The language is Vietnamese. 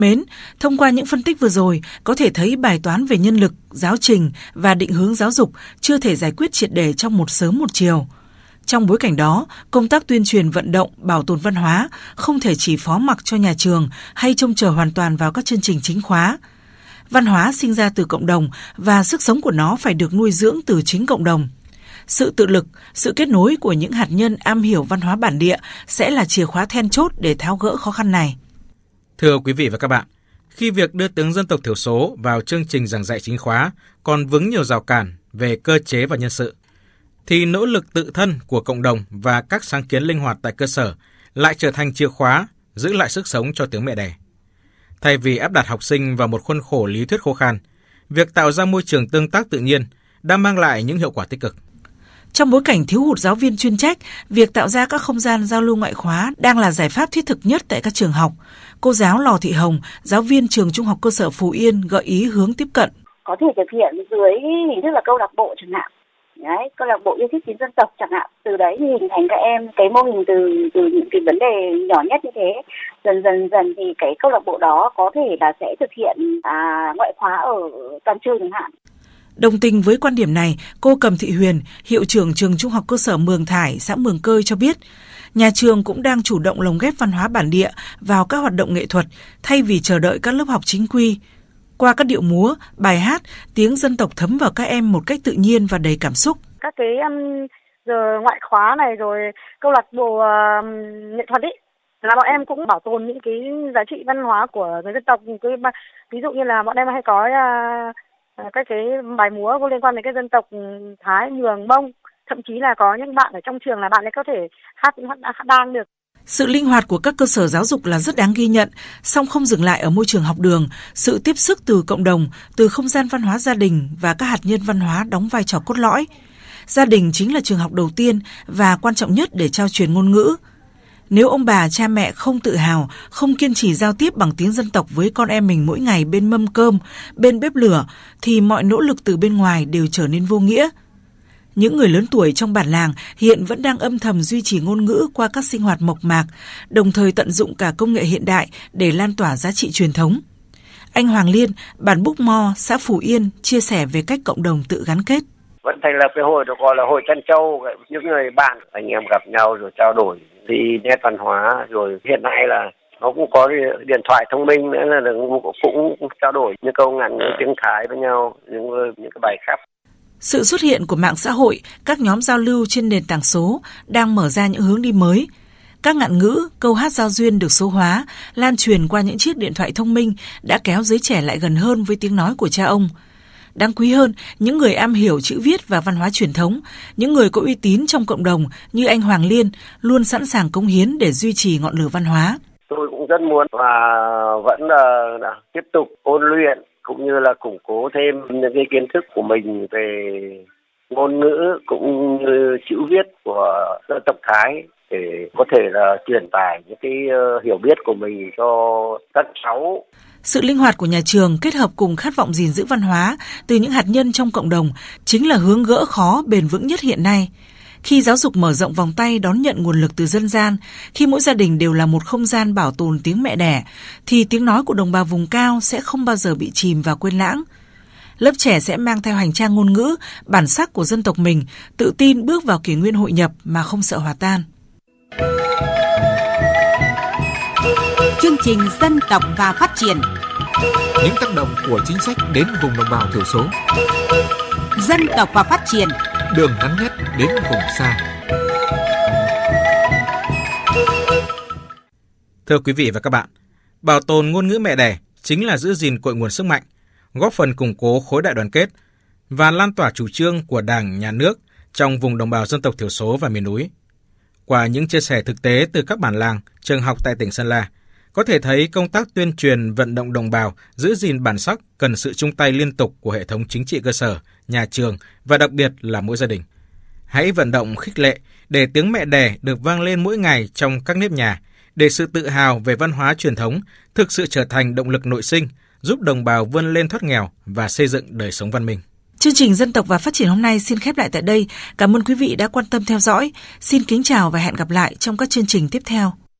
Mến, thông qua những phân tích vừa rồi, có thể thấy bài toán về nhân lực, giáo trình và định hướng giáo dục chưa thể giải quyết triệt để trong một sớm một chiều. Trong bối cảnh đó, công tác tuyên truyền vận động, bảo tồn văn hóa không thể chỉ phó mặc cho nhà trường hay trông chờ hoàn toàn vào các chương trình chính khóa. Văn hóa sinh ra từ cộng đồng và sức sống của nó phải được nuôi dưỡng từ chính cộng đồng. Sự tự lực, sự kết nối của những hạt nhân am hiểu văn hóa bản địa sẽ là chìa khóa then chốt để tháo gỡ khó khăn này. Thưa quý vị và các bạn, khi việc đưa tiếng dân tộc thiểu số vào chương trình giảng dạy chính khóa còn vướng nhiều rào cản về cơ chế và nhân sự, thì nỗ lực tự thân của cộng đồng và các sáng kiến linh hoạt tại cơ sở lại trở thành chìa khóa giữ lại sức sống cho tiếng mẹ đẻ. Thay vì áp đặt học sinh vào một khuôn khổ lý thuyết khô khan, việc tạo ra môi trường tương tác tự nhiên đã mang lại những hiệu quả tích cực. Trong bối cảnh thiếu hụt giáo viên chuyên trách, việc tạo ra các không gian giao lưu ngoại khóa đang là giải pháp thiết thực nhất tại các trường học. Cô giáo Lò Thị Hồng, giáo viên trường Trung học cơ sở Phú Yên gợi ý hướng tiếp cận. Có thể thực hiện dưới hình thức là câu lạc bộ chẳng hạn. Đấy, câu lạc bộ yêu thích tiếng dân tộc chẳng hạn. Từ đấy thì hình thành các em cái mô hình từ những cái vấn đề nhỏ nhất như thế. Dần thì cái câu lạc bộ đó có thể là sẽ thực hiện ngoại khóa ở toàn trường chẳng hạn. Đồng tình với quan điểm này, cô Cầm Thị Huyền, hiệu trưởng trường Trung học cơ sở Mường Thải, xã Mường Cơi cho biết, nhà trường cũng đang chủ động lồng ghép văn hóa bản địa vào các hoạt động nghệ thuật thay vì chờ đợi các lớp học chính quy. Qua các điệu múa, bài hát, tiếng dân tộc thấm vào các em một cách tự nhiên và đầy cảm xúc. Các cái giờ ngoại khóa này rồi câu lạc bộ nghệ thuật ấy, là bọn em cũng bảo tồn những cái giá trị văn hóa của người dân tộc. Ví dụ như là bọn em hay có các cái bài múa có liên quan đến cái dân tộc Thái, Mường, Mông. Thậm chí là có những bạn ở trong trường là bạn ấy có thể hát đàn được. Sự linh hoạt của các cơ sở giáo dục là rất đáng ghi nhận, song không dừng lại ở môi trường học đường. Sự tiếp sức từ cộng đồng, từ không gian văn hóa gia đình và các hạt nhân văn hóa đóng vai trò cốt lõi. Gia đình chính là trường học đầu tiên và quan trọng nhất để trao truyền ngôn ngữ. Nếu ông bà, cha mẹ không tự hào, không kiên trì giao tiếp bằng tiếng dân tộc với con em mình mỗi ngày bên mâm cơm, bên bếp lửa, thì mọi nỗ lực từ bên ngoài đều trở nên vô nghĩa. Những người lớn tuổi trong bản làng hiện vẫn đang âm thầm duy trì ngôn ngữ qua các sinh hoạt mộc mạc, đồng thời tận dụng cả công nghệ hiện đại để lan tỏa giá trị truyền thống. Anh Hoàng Liên, bản Búc Mo, xã Phú Yên chia sẻ về cách cộng đồng tự gắn kết. Vẫn thành lập cái hội được gọi là hội chăn trâu, những người bạn anh em gặp nhau rồi trao đổi đi nét văn hóa, rồi hiện nay là nó cũng có điện thoại thông minh nữa là cũng trao đổi những câu ngắn tiếng Thái với nhau, những cái bài khắp. Sự xuất hiện của mạng xã hội, các nhóm giao lưu trên nền tảng số đang mở ra những hướng đi mới. Các ngạn ngữ, câu hát giao duyên được số hóa, lan truyền qua những chiếc điện thoại thông minh đã kéo giới trẻ lại gần hơn với tiếng nói của cha ông. Đáng quý hơn, những người am hiểu chữ viết và văn hóa truyền thống, những người có uy tín trong cộng đồng như anh Hoàng Liên luôn sẵn sàng cống hiến để duy trì ngọn lửa văn hóa. Tôi cũng rất muốn và vẫn tiếp tục ôn luyện cũng như là củng cố thêm những cái kiến thức của mình về ngôn ngữ cũng như chữ viết của dân tộc Thái để có thể là truyền tải những cái hiểu biết của mình cho các cháu. Sự linh hoạt của nhà trường kết hợp cùng khát vọng gìn giữ văn hóa từ những hạt nhân trong cộng đồng chính là hướng gỡ khó bền vững nhất hiện nay. Khi giáo dục mở rộng vòng tay đón nhận nguồn lực từ dân gian, khi mỗi gia đình đều là một không gian bảo tồn tiếng mẹ đẻ, thì tiếng nói của đồng bào vùng cao sẽ không bao giờ bị chìm và quên lãng. Lớp trẻ sẽ mang theo hành trang ngôn ngữ, bản sắc của dân tộc mình, tự tin bước vào kỷ nguyên hội nhập mà không sợ hòa tan. Chương trình Dân tộc và Phát triển. Những tác động của chính sách đến vùng đồng bào thiểu số. Dân tộc và Phát triển. Đường ngắn nhất đến vùng xa. Thưa quý vị và các bạn, bảo tồn ngôn ngữ mẹ đẻ chính là giữ gìn cội nguồn sức mạnh, góp phần củng cố khối đại đoàn kết và lan tỏa chủ trương của Đảng, Nhà nước trong vùng đồng bào dân tộc thiểu số và miền núi. Qua những chia sẻ thực tế từ các bản làng, trường học tại tỉnh Sơn La, có thể thấy công tác tuyên truyền vận động đồng bào giữ gìn bản sắc cần sự chung tay liên tục của hệ thống chính trị cơ sở, nhà trường và đặc biệt là mỗi gia đình. Hãy vận động khích lệ để tiếng mẹ đẻ được vang lên mỗi ngày trong các nếp nhà, để sự tự hào về văn hóa truyền thống thực sự trở thành động lực nội sinh, giúp đồng bào vươn lên thoát nghèo và xây dựng đời sống văn minh. Chương trình Dân tộc và Phát triển hôm nay xin khép lại tại đây. Cảm ơn quý vị đã quan tâm theo dõi. Xin kính chào và hẹn gặp lại trong các chương trình tiếp theo.